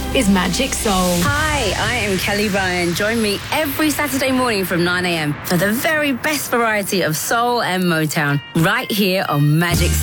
is Magic Soul. Hi, I am Kelly Ryan. Join me every Saturday morning from 9 a.m. for the very best variety of soul and Motown right here on Magic Soul.